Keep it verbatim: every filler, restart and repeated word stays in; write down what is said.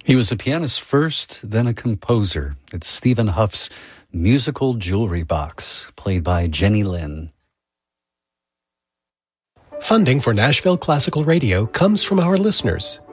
He was a pianist first, then a composer. It's Stephen Huff's Musical Jewelry Box, played by Jenny Lin. Funding for Nashville Classical Radio comes from our listeners